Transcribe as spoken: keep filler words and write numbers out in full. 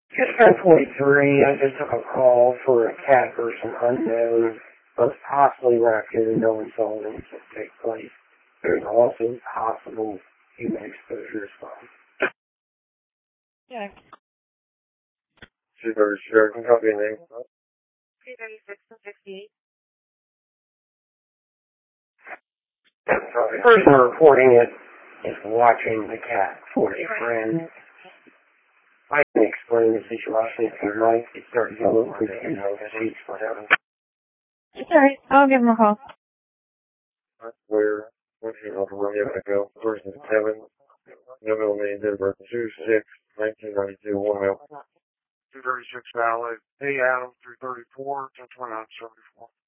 Just ten forty-three, I just took a call for a cat person unknown, but possibly raccoon, no insolvency to take place. There's also possible human exposure as well. Yeah. two thirty-six, can copy your name? two thirty-six and sixty-eight. So the person reporting it is watching the cat for a friend. I can explain the situation if you like. It starts to go over the you know, sheets, whatever. It's alright. I'll give him a call. Where, what's your number? Where you gotta go? First is Kevin. No middle name, date of birth, two six nineteen ninety-two, one male. two thirty-six valid. Hey, Adam, three thirty-four, ten twenty-nine seventy-four.